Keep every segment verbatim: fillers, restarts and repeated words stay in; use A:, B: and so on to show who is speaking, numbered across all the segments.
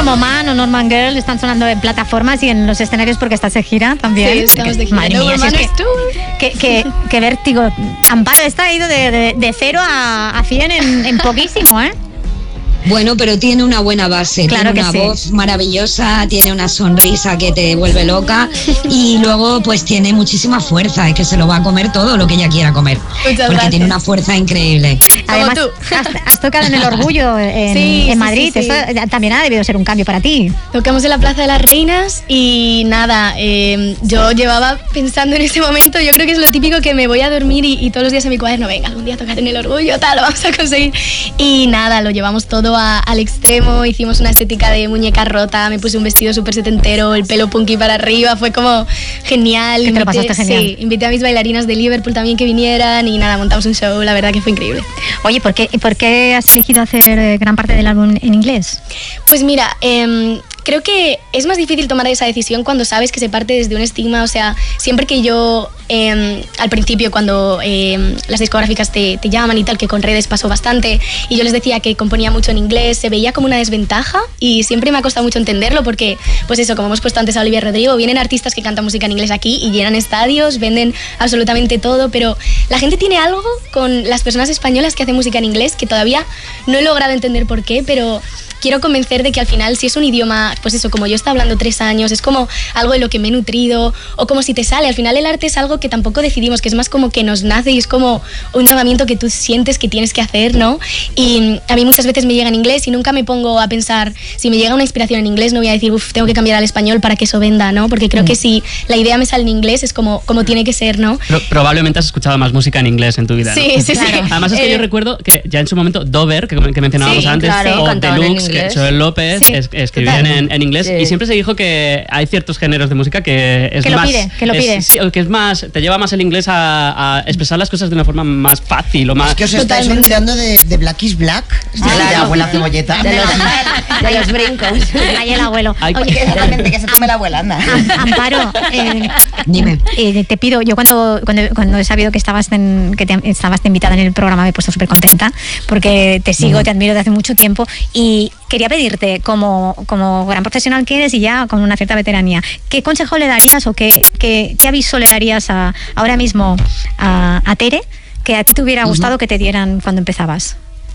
A: como Man o Norman Girl están sonando en plataformas y en los escenarios porque estás de gira también.
B: Sí, estamos de gira.
A: Madre
B: No,
A: mía, si es
B: Man
A: que, que, que, que vértigo. Amparo, esta ha ido de, de, de cero a, a cien en, en poquísimo, ¿eh?
C: Bueno, pero tiene una buena base,
A: claro
C: tiene una
A: sí.
C: voz maravillosa, tiene una sonrisa que te vuelve loca y luego pues tiene muchísima fuerza, es que se lo va a comer todo lo que ella quiera comer.
B: Muchas
C: porque
B: gracias.
C: tiene una fuerza increíble.
A: Además,
B: tú.
A: Has, has tocado en el Orgullo en,
B: Sí,
A: en
B: sí,
A: Madrid,
B: sí, sí.
A: eso también ha debido ser un cambio para ti.
B: Tocamos en la Plaza de las Reinas y nada, eh, yo llevaba pensando en ese momento, yo creo que es lo típico que me voy a dormir y, y todos los días en mi cuaderno, venga, algún día tocar en el Orgullo, tal, lo vamos a conseguir. Y nada, lo llevamos todo a, al extremo, hicimos una estética de muñeca rota, me puse un vestido súper setentero, el pelo punky para arriba, fue como genial.
A: Que te lo pasaste genial.
B: Sí, invité a mis bailarinas de Liverpool también que vinieran y nada, montamos un show, la verdad que fue increíble.
A: Oye, ¿por qué, ¿por qué has elegido hacer eh, gran parte del álbum en inglés?
B: Pues mira, eh, creo que es más difícil tomar esa decisión cuando sabes que se parte desde un estigma, o sea, siempre que yo, eh, al principio cuando eh, las discográficas te, te llaman y tal, que con redes pasó bastante, y yo les decía que componía mucho en inglés, se veía como una desventaja y siempre me ha costado mucho entenderlo porque, pues eso, como hemos puesto antes a Olivia Rodrigo, vienen artistas que cantan música en inglés aquí y llenan estadios, venden absolutamente todo, pero la gente tiene algo con las personas españolas que hacen música en inglés que todavía no he logrado entender por qué, pero quiero convencer de que al final si es un idioma, pues eso, como yo he estado hablando tres años, es como algo de lo que me he nutrido, o como si te sale, al final el arte es algo que tampoco decidimos, que es más como que nos nace y es como un llamamiento que tú sientes que tienes que hacer, ¿no? Y a mí muchas veces me llega en inglés y nunca me pongo a pensar, si me llega una inspiración en inglés no voy a decir, uff, tengo que cambiar al español para que eso venda, ¿no? Porque creo mm. que si la idea me sale en inglés es como, como tiene que ser, ¿no?
D: Pero probablemente has escuchado más música en inglés en tu vida, ¿no?
B: Sí, sí,
A: claro.
B: sí.
D: Además es que eh, yo recuerdo que ya en su momento Dover, que, que mencionábamos
B: sí,
D: antes,
B: claro,
D: o Deluxe, que Joel López sí, es, escribían en, en inglés sí. y siempre se dijo que hay ciertos géneros de música que es
A: que
D: más...
A: Lo pide, que lo
D: es,
A: pide.
D: Sí, que es más, te lleva más el inglés a, a expresar las cosas de una forma más fácil o más...
E: Es que os estáis olvidando de, de Black is Black,
A: ah,
E: de
A: claro.
E: la abuela cebolleta.
F: De los, de los brincos.
A: Ahí el abuelo.
E: Ay, oye, que exactamente, que se tome la abuela, anda.
A: Amparo, eh,
C: dime.
A: Eh, te pido, yo cuando, cuando, cuando he sabido que estabas en, que te, estabas te invitada en el programa me he puesto súper contenta porque te sigo, mm. te admiro desde hace mucho tiempo y quería pedirte, como, como gran profesional que eres y ya con una cierta veteranía, ¿qué consejo le darías o qué, qué, qué aviso le darías a, ahora mismo a, a Tere que a ti te hubiera gustado uh-huh. que te dieran cuando empezabas?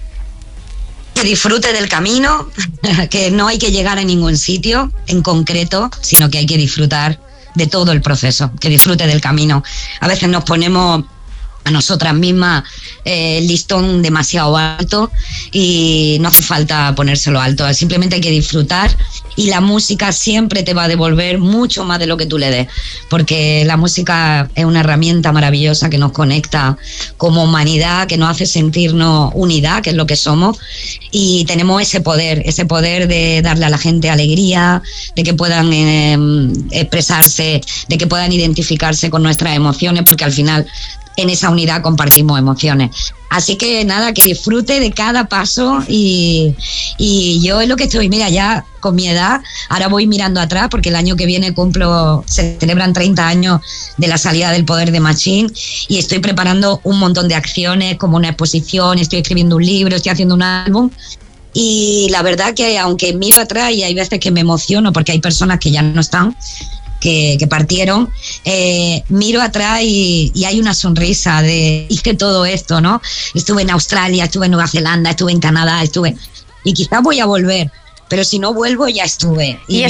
C: Que disfrute del camino, que no hay que llegar a ningún sitio en concreto, sino que hay que disfrutar de todo el proceso, que disfrute del camino. A veces nos ponemos a nosotras mismas eh, el listón demasiado alto y no hace falta ponérselo alto, simplemente hay que disfrutar y la música siempre te va a devolver mucho más de lo que tú le des, porque la música es una herramienta maravillosa que nos conecta como humanidad, que nos hace sentirnos unidad, que es lo que somos, y tenemos ese poder, ese poder de darle a la gente alegría, de que puedan eh, expresarse, de que puedan identificarse con nuestras emociones, porque al final en esa unidad compartimos emociones. Así que nada, que disfrute de cada paso y, y yo es lo que estoy, mira, ya con mi edad, ahora voy mirando atrás porque el año que viene cumplo, se celebran treinta años de la salida del Poder de Machín y estoy preparando un montón de acciones como una exposición, estoy escribiendo un libro, estoy haciendo un álbum. Y la verdad que aunque miro atrás y hay veces que me emociono porque hay personas que ya no están, Que, que partieron, eh, miro atrás y, y hay una sonrisa de hice todo esto, ¿no? Estuve en Australia, estuve en Nueva Zelanda, estuve en Canadá, estuve y quizás voy a volver, pero si no vuelvo ya estuve y, y me